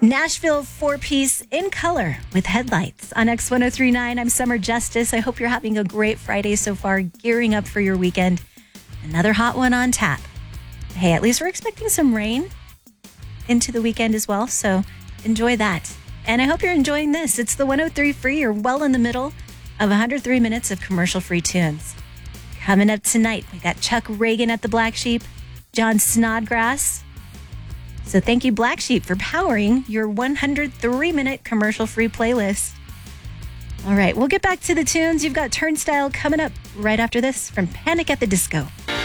Nashville four-piece in color with headlights on X1039. I'm Summer Justice. I hope you're having a great Friday so far, gearing up for your weekend. Another hot one on tap. Hey, at least we're expecting some rain into the weekend as well, so enjoy that. And I hope you're enjoying this. It's the 103 Free. You're well in the middle of 103 minutes of commercial-free tunes. Coming up tonight, we got Chuck Reagan at the Black Sheep, John Snodgrass. So thank you, Black Sheep, for powering your 103-minute commercial-free playlist. All right, we'll get back to the tunes. You've got Turnstile coming up right after this from Panic at the Disco.